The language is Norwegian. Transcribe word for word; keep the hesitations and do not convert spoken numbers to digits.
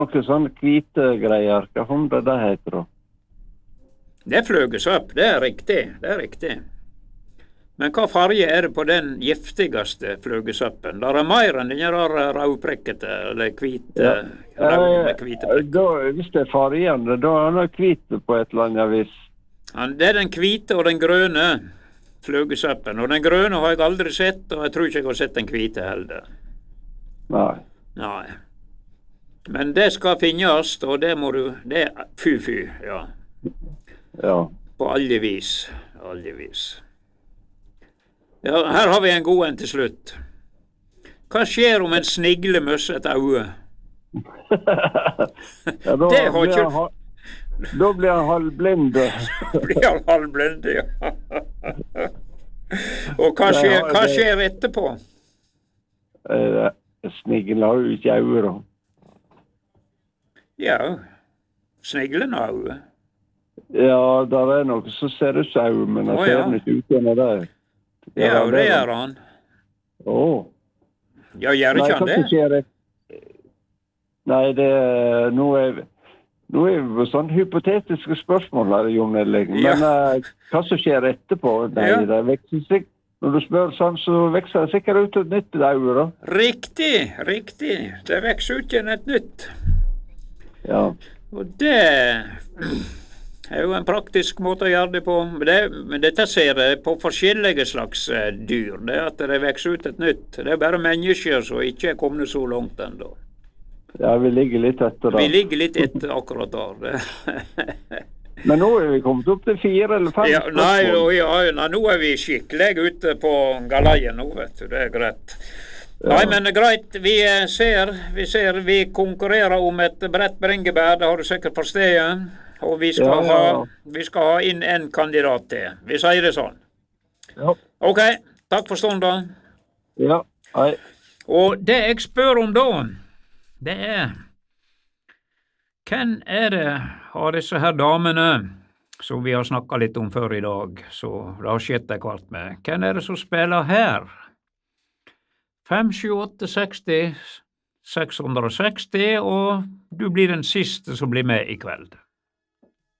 noen sånne hvite greier. Hva hundre det heter da? Det er fløgesopp, det er riktig, det er riktig. Men hva farge er det på den giftigste fløgesoppen? Der er mer enn den der rødprekkete, eller hvite, Ja. rød med hvite Eh, prekker. da, hvis det er fargen, da er det hvite på et eller annet vis. Ja, det er den hvite og den grønne fløgesoppen. Og den grønne har jeg aldri sett, og jeg tror ikke jeg har sett den hvite heller. Nei. Nei. Men det skal finnes, og det må du, det er fy-fy, ja. Ja. På alle vis, alle vis. Ja, her har vi en god en til slutt. Hva skjer om en snigle møsser et øye? ja da, Det har blir ikke- han, ha- da blir han halvblind. Blir han halvblind, ja. Og hva skjer, hva skjer etterpå? Eh, Sniglen har jo ikke øyne, da. Ja, sniglen har øye. Ja, der er noe som ser ut som øyne, men jeg Å, ser ja. den ikke ut gjennom det. Ja, og det gjør han. Åh. Ja, gjør Nei, ikke han hva det? som skjer et- Nei, det er nå er nå er vi på sånn hypotetiske spørsmål her, Jon Elling. Men Ja. eh, hva som skjer etterpå? Nei, Ja. det vekser sik- Når du spør sånn, så vekser det sikkert ut et nytt øye, da. Riktig, riktig. Det vokser ut igjen et nytt. Ja. Og det er jo en praktisk måte å gjøre det på. Men, det, men dette ser jeg på forskjellige slags eh, dyr. Det er at det vokser ut et nytt. Det er bare mennesker som ikke er kommet så langt ennå. ja, vi ligger litt etter da. Vi ligger litt etter akkurat der. Men nå er vi kommet opp til fire eller fem Ja, nei, spørsmål. og ja, nei, nå er vi skikkelig ute på galeien nå, vet du. Det er greit. Nei, men greit. Vi eh, ser, vi ser, vi konkurrerer om et brett bringebær, det har du sikkert forstått. Og vi skal, Ja, ja, ja. Ha, vi skal ha inn en kandidat til. Vi sier det sånn. Ja. Ok, takk for stunden. Ja, hei. Og det jeg spør om da, det er hvem er det av disse her damene som vi har snakket litt om før i dag, så det har skjedd et kvart med, hvem er det som spiller her? fem sju åtte seksti seks hundre og seksti, og du blir den siste som blir med i kveld.